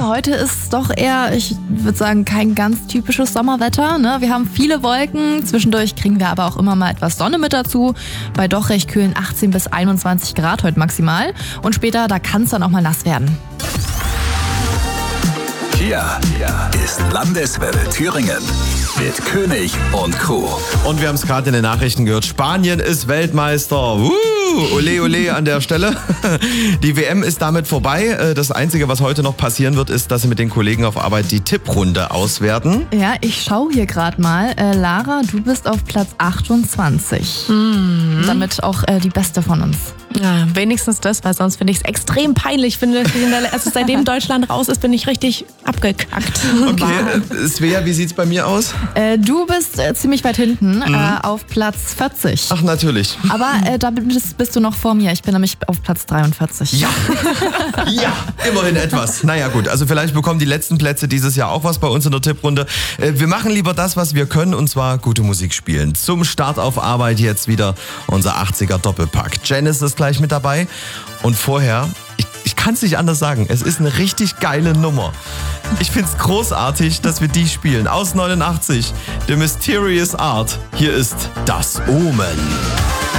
heute ist doch eher, ich würde sagen, kein ganz typisches Sommerwetter. Ne? Wir haben viele Wolken, zwischendurch kriegen wir aber auch immer mal etwas Sonne mit dazu. Bei doch recht kühlen 18 bis 21 Grad heute maximal. Und später, da kann es dann auch mal nass werden. Hier ist Landeswelle Thüringen mit König und Crew. Und wir haben es gerade in den Nachrichten gehört, Spanien ist Weltmeister. Ole, ole an der Stelle. Die WM ist damit vorbei. Das Einzige, was heute noch passieren wird, ist, dass sie mit den Kollegen auf Arbeit die Tipprunde auswerten. Ja, ich schaue hier gerade mal. Lara, du bist auf Platz 28. Damit auch die Beste von uns. Ja, wenigstens das, weil sonst finde ich es extrem peinlich. Also seitdem Deutschland raus ist, bin ich richtig abgekackt. Okay, Svea, wie sieht's bei mir aus? Du bist ziemlich weit hinten, auf Platz 40. Ach, natürlich. Aber da bist du noch vor mir. Ich bin nämlich auf Platz 43. Ja, ja, immerhin etwas. Naja gut, also vielleicht bekommen die letzten Plätze dieses Jahr auch was bei uns in der Tipprunde. Wir machen lieber das, was wir können, und zwar gute Musik spielen. Zum Start auf Arbeit jetzt wieder unser 80er Doppelpack. Janice ist gleich mit dabei und vorher, ich kann es nicht anders sagen, es ist eine richtig geile Nummer. Ich finde es großartig, dass wir die spielen. Aus 89, The Mysterious Art. Hier ist Das Omen.